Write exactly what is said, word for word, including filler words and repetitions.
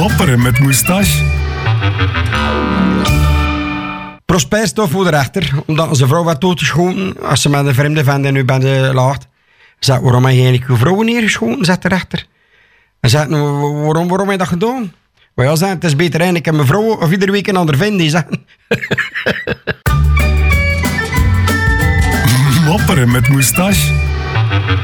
Mopperen met moustache. Prosper stof voor de rechter, omdat zijn vrouw wat doodgeschoten als ze met een vreemde vent in uw bed laagt. Zegt, waarom heb je eigenlijk uw vrouw neergeschoten, zegt de rechter. En zegt, nou, waarom, waarom heb je dat gedaan? Maar ja, zegt, het is beter eigenlijk een mevrouw of iedere week een ander vent, die zegt. Mopperen met moustache.